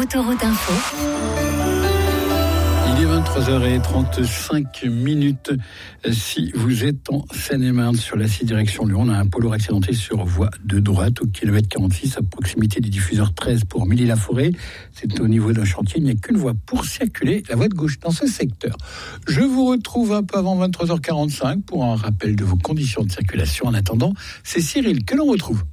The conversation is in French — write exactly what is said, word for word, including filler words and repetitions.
Autoroute Info. Il est vingt-trois heures trente-cinq minutes. Si vous êtes en Seine-et-Marne sur la six direction Lyon, on a un polo accidenté sur voie de droite au kilomètre quarante-six à proximité du diffuseur treize pour Milly-la-Forêt. C'est au niveau d'un chantier, il n'y a qu'une voie pour circuler, la voie de gauche dans ce secteur. Je vous retrouve un peu avant vingt-trois heures quarante-cinq pour un rappel de vos conditions de circulation. En attendant, c'est Cyril que l'on retrouve.